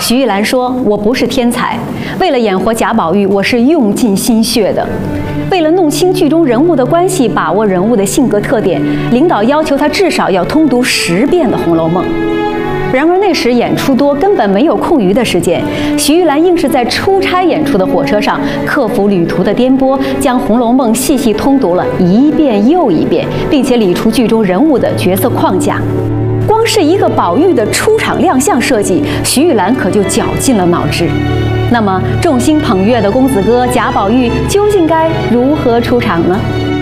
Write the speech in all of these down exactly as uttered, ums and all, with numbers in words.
徐玉兰说：“我不是天才，为了演活贾宝玉，我是用尽心血的。为了弄清剧中人物的关系，把握人物的性格特点，领导要求他至少要通读十遍的《红楼梦》。”然而那时演出多，根本没有空余的时间。徐玉兰硬是在出差演出的火车上，克服旅途的颠簸，将《红楼梦》细细通读了一遍又一遍，并且理出剧中人物的角色框架。光是一个宝玉的出场亮相设计，徐玉兰可就绞尽了脑汁。那么，众星捧月的公子哥贾宝玉究竟该如何出场呢？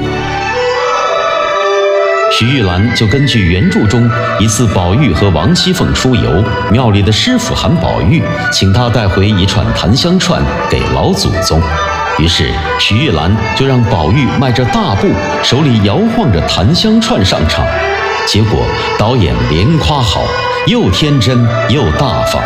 徐玉兰就根据原著中一次宝玉和王熙凤出游，庙里的师傅喊宝玉，请他带回一串檀香串给老祖宗。于是徐玉兰就让宝玉迈着大步，手里摇晃着檀香串上场。结果导演连夸好，又天真又大方。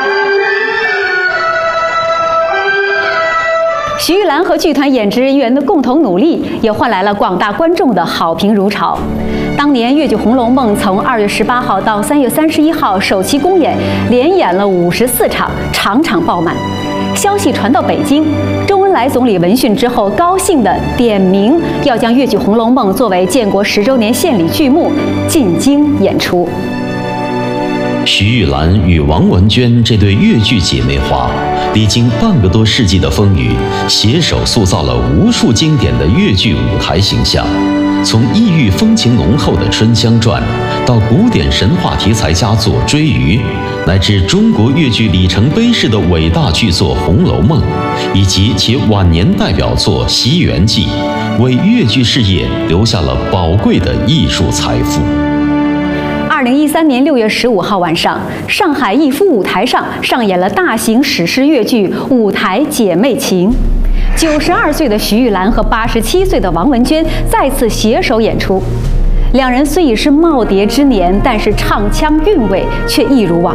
徐玉兰和剧团演职人员的共同努力，也换来了广大观众的好评如潮。当年粤剧《红楼梦》从二月十八号到三月三十一号首期公演，连演了五十四场，场场爆满。消息传到北京，周恩来总理闻讯之后，高兴地点名要将粤剧《红楼梦》作为建国十周年献礼剧目进京演出。 徐玉兰与王文娟这对粤剧姐妹花，历经半个多世纪的风雨，携手塑造了无数经典的粤剧舞台形象。从异域风情浓厚的《春香传》，到古典神话题材佳作《追鱼》，乃至中国粤剧里程碑式的伟大剧作《红楼梦》，以及其晚年代表作《西园记》，为粤剧事业留下了宝贵的艺术财富。 二零一三年六月十五号晚上，上海逸夫舞台上上演了大型史诗粤剧《舞台姐妹情》。九十二岁的徐玉兰和八十七岁的王文娟再次携手演出。两人虽已是耄耋之年，但是唱腔韵味却一如往